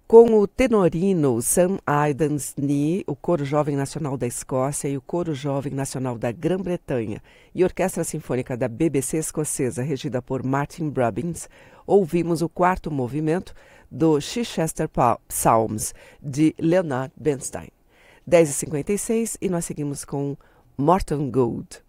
Com o tenorino Sam Aidan's Knee, o Coro Jovem Nacional da Escócia e o Coro Jovem Nacional da Grã-Bretanha e a Orquestra Sinfônica da BBC Escocesa, regida por Martin Brubbins, ouvimos o quarto movimento do Chichester Psalms, de Leonard Bernstein. 10h56 e nós seguimos com Morton Gould.